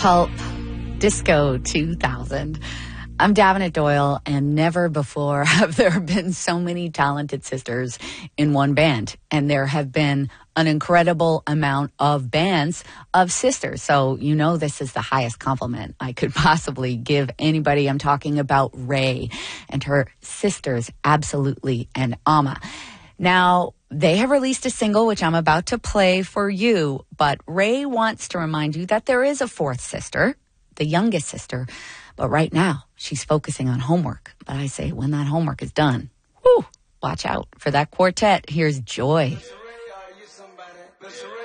Pulp, Disco 2000. I'm Davenant Doyle, and never before have there been so many talented sisters in one band. And there have been an incredible amount of bands of sisters. So you know this is the highest compliment I could possibly give anybody. I'm talking about Raye and her sisters, Absolutely and Amma. Now, they have released a single, which I'm about to play for you, but Raye wants to remind you that there is a fourth sister, the youngest sister, but right now she's focusing on homework. But I say when that homework is done, watch out for that quartet. Here's Joy.